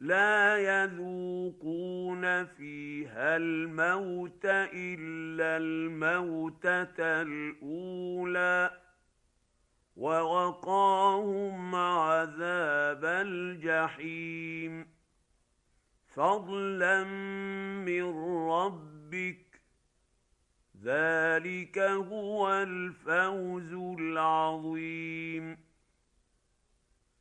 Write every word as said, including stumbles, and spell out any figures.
لا يذوقون فيها الموت إلا الموتة الأولى ووقاهم عذاب الجحيم فضلا من ربك ذلك هو الفوز العظيم.